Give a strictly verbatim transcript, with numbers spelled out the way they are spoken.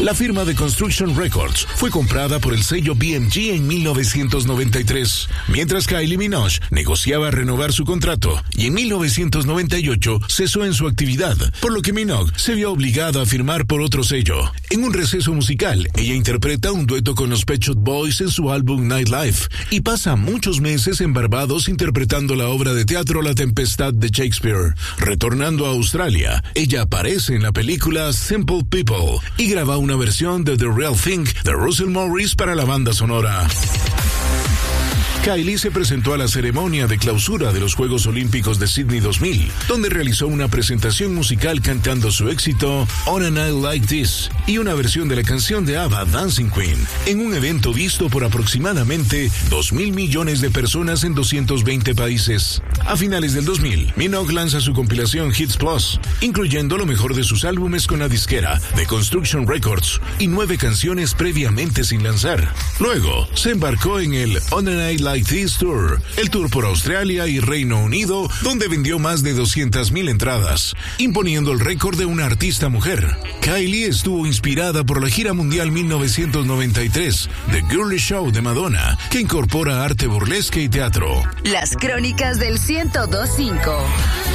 La firma de Construction Records fue comprada por el sello B M G en mil novecientos noventa y tres, mientras Kylie Minogue negociaba renovar su contrato y en mil novecientos noventa y ocho cesó en su actividad, por lo que Minogue se vio obligada a firmar por otro sello. En un receso musical, ella interpreta un dueto con los Pet Shop Boys en su álbum Nightlife y pasa muchos meses en Barbados interpretando la obra de teatro La Tempestad de Shakespeare. Retornando a Australia, ella aparece en la película Simple People y graba una versión de The Real Thing de Russell Morris para la banda sonora. Kylie se presentó a la ceremonia de clausura de los Juegos Olímpicos de Sydney dos mil, donde realizó una presentación musical cantando su éxito On a Night Like This y una versión de la canción de ABBA Dancing Queen, en un evento visto por aproximadamente dos mil millones de personas en doscientos veinte países. A finales del dos mil, Minogue lanza su compilación Hits Plus, incluyendo lo mejor de sus álbumes con la disquera de Construction Records y nueve canciones previamente sin lanzar. Luego, se embarcó en el On a Night Like This Tour, el tour por Australia y Reino Unido, donde vendió más de doscientas mil entradas, imponiendo el récord de una artista mujer. Kylie estuvo inspirada por la gira mundial mil novecientos noventa y tres, The Girly Show de Madonna, que incorpora arte burlesque y teatro. Las crónicas del ciento dos punto cinco.